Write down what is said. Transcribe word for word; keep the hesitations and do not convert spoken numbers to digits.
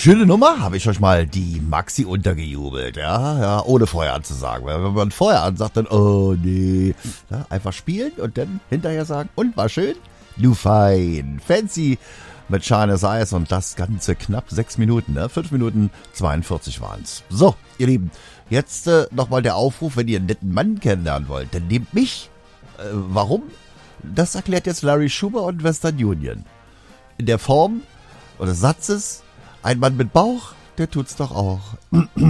schöne Nummer, habe ich euch mal die Maxi untergejubelt, ja, ja, ohne vorher anzusagen. Weil wenn man vorher ansagt, dann, oh nee, ja, einfach spielen und dann hinterher sagen, und war schön? Du fein, fancy mit Shines Eyes und das Ganze knapp sechs Minuten, ne? Fünf Minuten zweiundvierzig waren's. So, ihr Lieben, jetzt äh, nochmal der Aufruf, wenn ihr einen netten Mann kennenlernen wollt, dann nehmt mich. Äh, warum? Das erklärt jetzt Larry Schumer und Western Union. In der Form oder Satzes, ein Mann mit Bauch, der tut's doch auch.